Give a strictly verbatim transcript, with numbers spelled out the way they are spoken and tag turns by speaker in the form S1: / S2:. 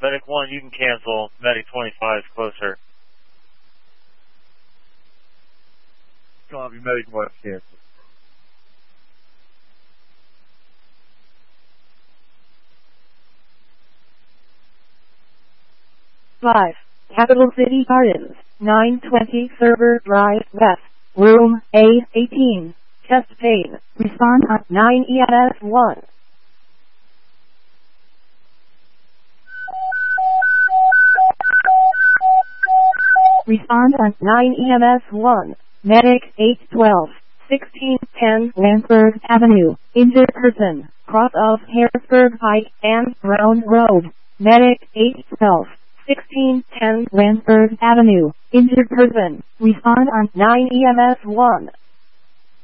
S1: Medic one, you can cancel. Medic twenty-five is closer.
S2: Copy, Medic one, cancel.
S3: Five. Capital City Gardens, nine twenty Server Drive West, Room A eighteen, chest pain, respond on nine E M S one. Respond on nine E M S one, Medic eight twelve, sixteen ten Lansburg Avenue, injured person, cross of Harrisburg Pike and Brown Road, Medic eight twelve. sixteen ten Lansburg Avenue, injured person, respond on nine E M S one.